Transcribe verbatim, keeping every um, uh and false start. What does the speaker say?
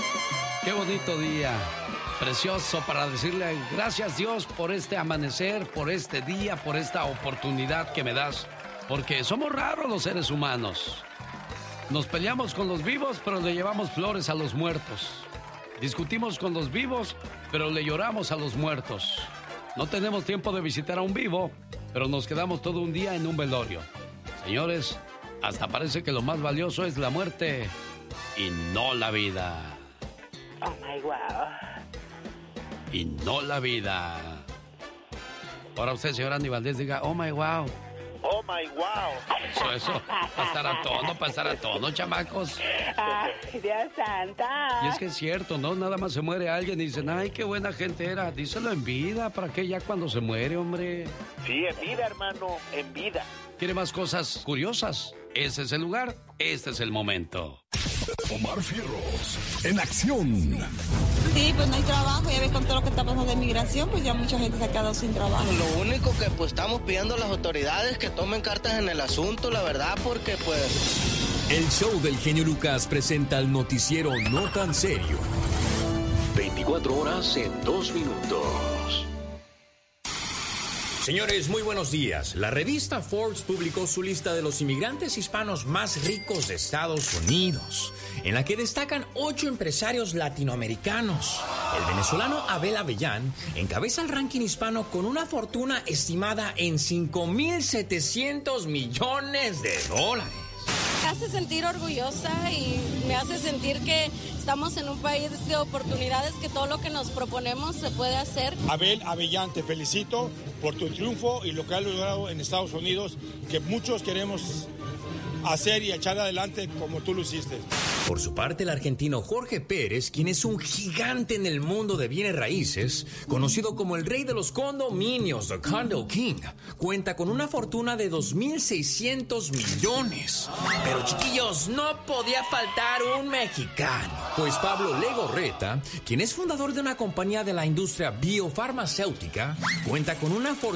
Qué bonito día, precioso para decirle gracias Dios por este amanecer, por este día, por esta oportunidad que me das, porque somos raros los seres humanos. Nos peleamos con los vivos, pero le llevamos flores a los muertos. Discutimos con los vivos, pero le lloramos a los muertos. No tenemos tiempo de visitar a un vivo, pero nos quedamos todo un día en un velorio. Señores, hasta parece que lo más valioso es la muerte y no la vida. Oh my wow. Y no la vida. Ahora usted, señor Andy Valdés, diga, oh my wow. Oh my wow. Eso, eso. Para estar a tono, para estar a tono, chamacos. Ay, Dios santa. Y es que es cierto, ¿no? Nada más se muere alguien y dicen, ay, qué buena gente era. Díselo en vida, ¿para qué ya cuando se muere, hombre? Sí, en vida, hermano, en vida. ¿Quiere más cosas curiosas? Ese es el lugar, este es el momento. Omar Fierros, en acción. Sí, pues no hay trabajo, ya ves con todo lo que está pasando de inmigración, pues ya mucha gente se ha quedado sin trabajo. Lo único que pues estamos pidiendo a las autoridades que tomen cartas en el asunto, la verdad, porque pues... El show del genio Lucas presenta el noticiero No Tan Serio. veinticuatro horas en dos minutos. Señores, muy buenos días. La revista Forbes publicó su lista de los inmigrantes hispanos más ricos de Estados Unidos, en la que destacan ocho empresarios latinoamericanos. El venezolano Abel Avellán encabeza el ranking hispano con una fortuna estimada en cinco mil setecientos millones de dólares. Me hace sentir orgullosa y me hace sentir que estamos en un país de oportunidades, que todo lo que nos proponemos se puede hacer. Abel Avellán, te felicito por tu triunfo y lo que has logrado en Estados Unidos, que muchos queremos hacer y echar adelante como tú lo hiciste. Por su parte, el argentino Jorge Pérez, quien es un gigante en el mundo de bienes raíces, conocido como el rey de los condominios, The Condo King, cuenta con una fortuna de dos mil seiscientos millones. Pero chiquillos, no podía faltar un mexicano, pues Pablo Legorreta, quien es fundador de una compañía de la industria biofarmacéutica, cuenta con una fortuna